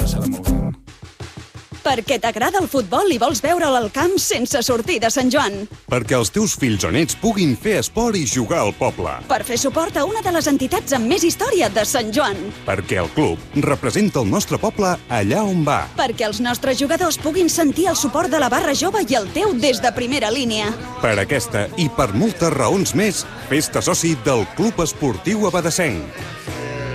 Això serà molt gran. Perquè t'agrada el futbol i vols veure'l al camp sense sortir de Sant Joan. Perquè els teus fills o nets puguin fer esport i jugar al poble. Per fer suport a una de les entitats amb més història de Sant Joan. Perquè el club representa el nostre poble allà on va. Perquè els nostres jugadors puguin sentir el suport de la barra jove i el teu des de primera línia. Per aquesta i per moltes raons més, fes-te soci del Club Esportiu Abadessenc.